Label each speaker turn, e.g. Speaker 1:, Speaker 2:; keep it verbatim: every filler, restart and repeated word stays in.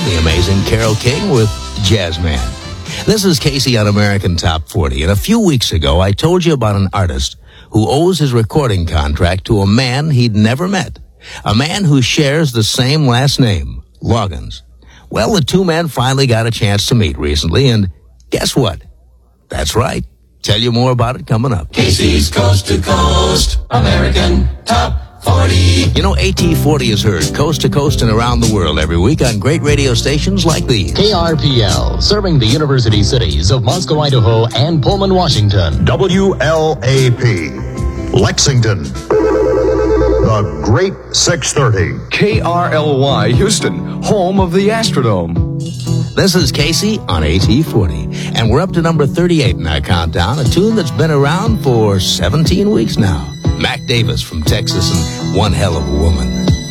Speaker 1: the amazing Carole King with Jazzman. This is Casey on American Top forty, and a few weeks ago I told you about an artist who owes his recording contract to a man he'd never met, a man who shares the same last name, Loggins. Well, the two men finally got a chance to meet recently, and guess what? That's right. Tell you more about it coming up.
Speaker 2: Casey's Coast to Coast, American Top forty.
Speaker 1: You know, A T forty is heard coast to coast and around the world every week on great radio stations like these.
Speaker 3: K R P L, serving the university cities of Moscow, Idaho, and Pullman, Washington.
Speaker 4: W L A P, Lexington. The Great six thirty.
Speaker 5: K R L Y, Houston, home of the Astrodome.
Speaker 1: This is Casey on A T forty, and we're up to number thirty-eight in our countdown, a tune that's been around for seventeen weeks now. Mac Davis from Texas and One Hell of a Woman.